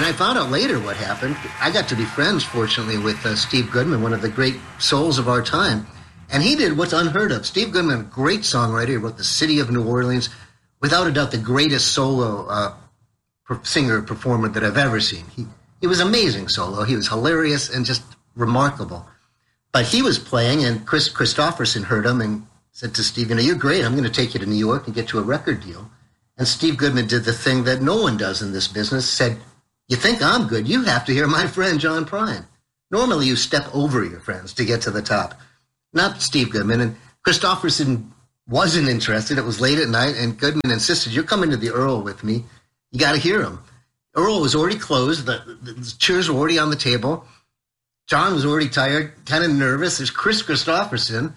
I found out later what happened. I got to be friends, fortunately, with Steve Goodman, one of the great souls of our time. And he did what's unheard of. Steve Goodman, a great songwriter. He wrote The City of New Orleans. Without a doubt, the greatest solo singer performer that I've ever seen. He was amazing solo. He was hilarious and just remarkable. But he was playing, and Chris Christopherson heard him and said to Steve, you're great. I'm going to take you to New York and get you a record deal. And Steve Goodman did the thing that no one does in this business, said, you think I'm good? You have to hear my friend John Prine. Normally you step over your friends to get to the top. Not Steve Goodman. And Christopherson wasn't interested. It was late at night, and Goodman insisted, you're coming to the Earl with me. You got to hear him. Earl was already closed. The chairs were already on the table. John was already tired, kind of nervous. There's Chris Christopherson.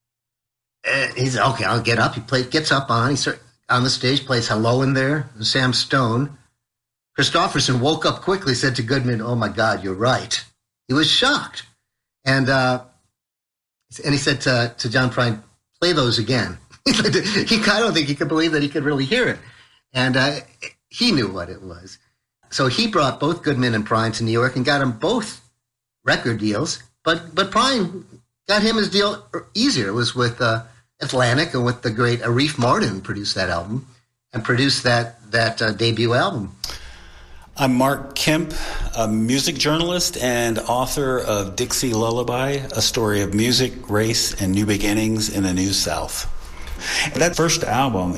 He said, okay, I'll get up. Gets up on. He starts on the stage, plays Hello in There, and Sam Stone. Christopherson woke up quickly, said to Goodman, oh, my God, you're right. He was shocked. And he said to John Prine, play those again. I don't think he could believe that he could really hear it. And he knew what it was. So he brought both Goodman and Prine to New York and got them both record deals. But Prine got him his deal easier. It was with Atlantic, and with the great Arif Mardin produced that album and produced that debut album. I'm Mark Kemp, a music journalist and author of Dixie Lullaby, a story of music, race, and new beginnings in the New South. That first album,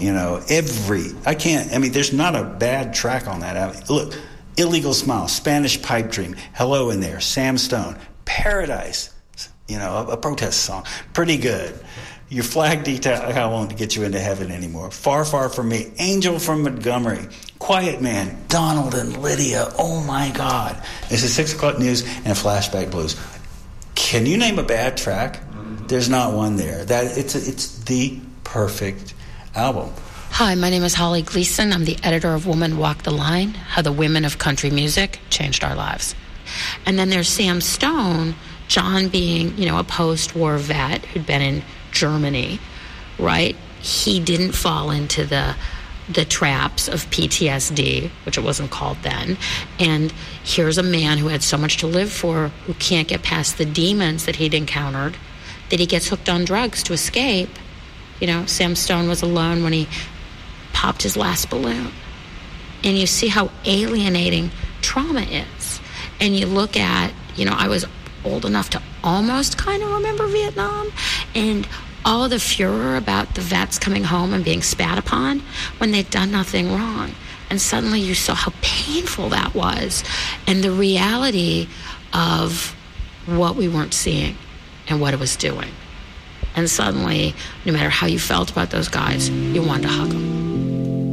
there's not a bad track on that album. Look, Illegal Smile, Spanish Pipe Dream, Hello in There, Sam Stone, Paradise, a protest song, pretty good. Your Flag Detail, I won't get you into heaven anymore. Far, Far From Me, Angel from Montgomery, Quiet Man, Donald and Lydia, oh my God. This is 6 O'Clock News and Flashback Blues. Can you name a bad track? There's not one there. It's the perfect album. Hi, my name is Holly Gleason. I'm the editor of Woman Walk the Line, How the Women of Country Music Changed Our Lives. And then there's Sam Stone, John being, a post-war vet who'd been in Germany, right? He didn't fall into the traps of PTSD, which it wasn't called then. And here's a man who had so much to live for, who can't get past the demons that he'd encountered, that he gets hooked on drugs to escape. Sam Stone was alone when he popped his last balloon. And you see how alienating trauma is. And you look at, I was old enough to almost kind of remember Vietnam, and all of the furor about the vets coming home and being spat upon when they'd done nothing wrong. And suddenly you saw how painful that was, and the reality of what we weren't seeing and what it was doing. And suddenly, no matter how you felt about those guys, you wanted to hug them.